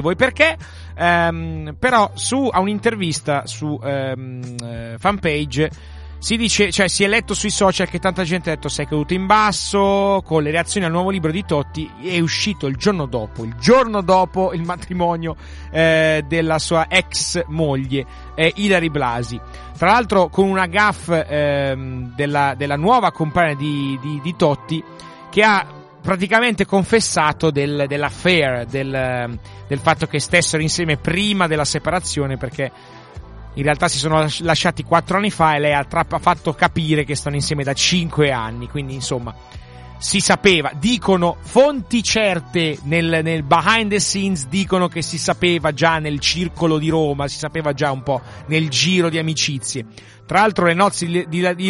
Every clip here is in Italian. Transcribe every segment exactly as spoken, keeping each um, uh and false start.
voi perché, ehm, però su a un'intervista su ehm, fanpage si dice, cioè si è letto sui social che tanta gente ha detto sei caduto in basso con le reazioni al nuovo libro di Totti. È uscito il giorno dopo, il giorno dopo il matrimonio eh, della sua ex moglie eh, Ilary Blasi, tra l'altro con una gaffe ehm, della, della nuova compagna di, di, di Totti, che ha praticamente confessato del, dell'affair, del, del fatto che stessero insieme prima della separazione, perché in realtà si sono lasciati quattro anni fa e lei ha, tra- ha fatto capire che stanno insieme da cinque anni, quindi insomma si sapeva, dicono fonti certe nel, nel behind the scenes, dicono che si sapeva già nel circolo di Roma, si sapeva già un po' nel giro di amicizie. Tra l'altro le nozze di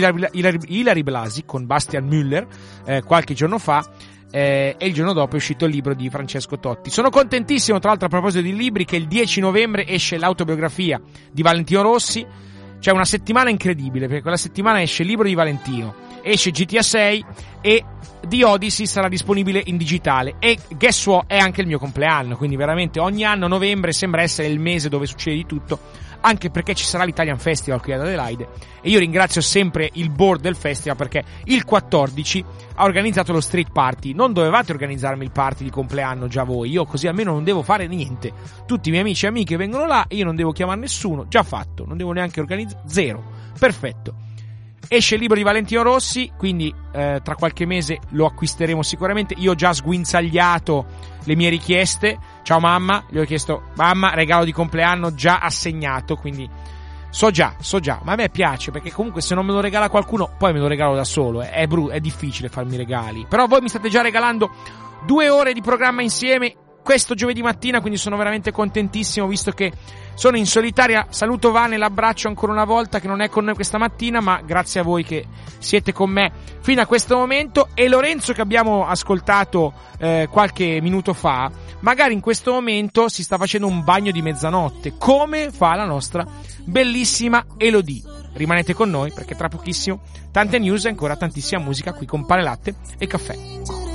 Ilary Blasi con Bastian Müller eh, qualche giorno fa, Eh, e il giorno dopo è uscito il libro di Francesco Totti. Sono contentissimo, tra l'altro, a proposito di libri, che il dieci novembre esce l'autobiografia di Valentino Rossi. C'è una settimana incredibile, perché quella settimana esce il libro di Valentino, esce G T A sei e The Odyssey sarà disponibile in digitale. E guess what? È anche il mio compleanno, quindi veramente ogni anno novembre sembra essere il mese dove succede di tutto, anche perché ci sarà l'Italian Festival qui ad Adelaide e io ringrazio sempre il board del festival, perché il quattordici ha organizzato lo street party. Non dovevate organizzarmi il party di compleanno già voi, io così almeno non devo fare niente, tutti i miei amici e amiche vengono là e io non devo chiamare nessuno, già fatto, non devo neanche organizzare, zero, perfetto. Esce il libro di Valentino Rossi, quindi eh, tra qualche mese lo acquisteremo sicuramente. Io ho già sguinzagliato le mie richieste. Ciao mamma, gli ho chiesto mamma, regalo di compleanno già assegnato, quindi so già, so già, ma a me piace, perché comunque se non me lo regala qualcuno poi me lo regalo da solo, è, bru- è difficile farmi regali. Però voi mi state già regalando due ore di programma insieme questo giovedì mattina, quindi sono veramente contentissimo, visto che sono in solitaria. Saluto Vane, l'abbraccio ancora una volta, che non è con noi questa mattina, ma grazie a voi che siete con me fino a questo momento, e Lorenzo che abbiamo ascoltato eh, qualche minuto fa, magari in questo momento si sta facendo un bagno di mezzanotte, come fa la nostra bellissima Elodie. Rimanete con noi, perché tra pochissimo tante news e ancora tantissima musica qui con pane, latte e caffè.